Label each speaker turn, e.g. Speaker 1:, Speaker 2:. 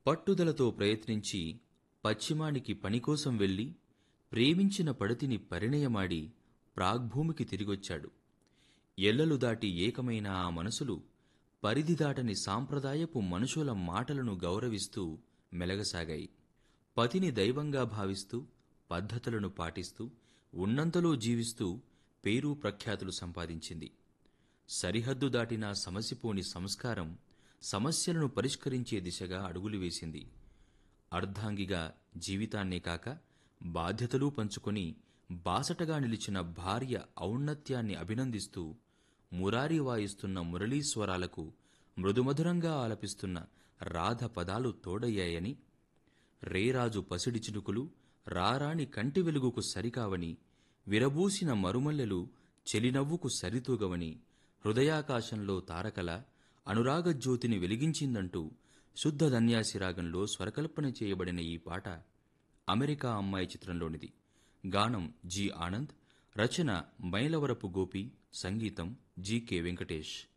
Speaker 1: పట్టుదలతో ప్రయత్నించి పశ్చిమానికి పనికోసం వెళ్ళి ప్రేమించిన పడతిని పరిణయమాడి ప్రాగ్భూమికి తిరిగొచ్చాడు. ఎల్లలు దాటి ఏకమైన ఆ మనసులు పరిధి దాటని సాంప్రదాయపు మనుషుల మాటలను గౌరవిస్తూ మెలగసాగాయి. పతిని దైవంగా భావిస్తూ పద్ధతులను పాటిస్తూ ఉన్నంతలో జీవిస్తూ పేరు ప్రఖ్యాతులు సంపాదించింది. సరిహద్దు దాటిన సమసిపోని సంస్కారం సమస్యలను పరిష్కరించే దిశగా అడుగులు వేసింది. అర్ధాంగిగా జీవితాన్నే కాక బాధ్యతలు పంచుకొని బాసటగా నిలిచిన భార్య ఔన్నత్యాన్ని అభినందిస్తూ మురారి వాయిస్తున్న మురళీస్వరాలకు మృదుమధురంగా ఆలపిస్తున్న రాధ పదాలు తోడయ్యాయని, రేరాజు పసిడి చినుకులు రారాణి కంటి వెలుగుకు సరికావని, విరబూసిన మరుమల్లెలు చెలినవ్వుకు సరితూగవని, హృదయాకాశంలో తారకల అనురాగజ్యోతిని వెలిగించిందంటూ శుద్ధ ధన్యాసి రాగంలో స్వరకల్పన చేయబడిన ఈ పాట అమెరికా అమ్మాయి చిత్రంలోనిది. గానం జి. ఆనంద్, రచన మైలవరపు గోపి, సంగీతం జి.కె. వెంకటేష్.